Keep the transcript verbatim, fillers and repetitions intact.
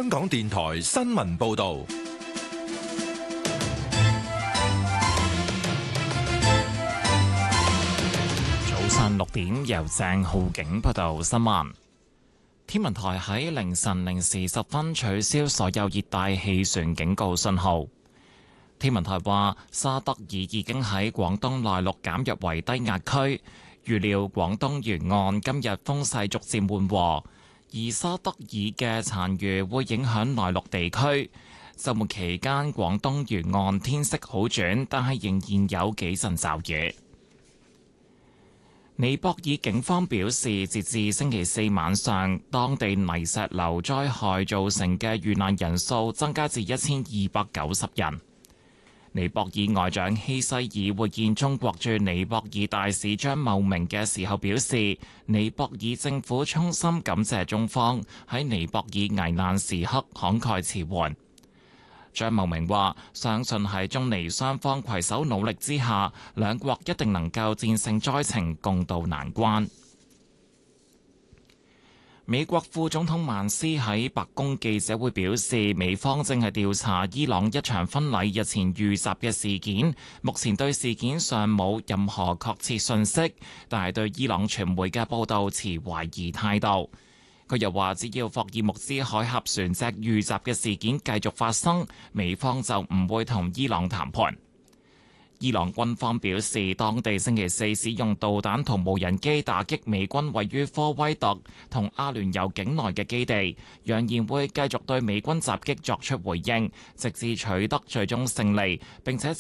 香港電台新聞報道。 早上六點，由鄭浩景報道新聞。天文台喺凌晨零時十分取消所有熱帶氣旋警告信號。天文台話，沙德爾已經喺廣東內陸減弱為低壓區，預料廣東沿岸今日風勢逐漸緩和，而沙德爾嘅殘餘會影響內陸地區。週末期間，廣東沿岸天色好轉，但係仍然有幾陣驟雨。尼泊爾警方表示，截至星期四晚上，當地泥石流災害造成嘅遇難人數增加至一千二百九十人。尼泊爾外長希西爾會見中國駐尼泊爾大使張茂明嘅時候表示，尼泊爾政府衷心感謝中方喺尼泊爾危難時刻慷慨辭援。張茂明話：相信喺中尼雙方攜手努力之下，兩國一定能夠戰勝災情，共渡難關。美國副總統曼斯喺白宮記者會表示，美方正係調查伊朗一場婚禮日前遇襲嘅事件，目前對事件尚冇任何確切信息，但係對伊朗傳媒嘅報道持懷疑態度。佢又話，只要霍爾木茲海峽船隻遇襲嘅事件繼續發生，美方就唔會同伊朗談判。伊朗軍方表示，當地星期四使用導彈同無人機打擊美軍位於科威特同阿聯酋境內嘅基地，揚言會繼續對美軍襲擊作出回應，直至取得最終勝利，並且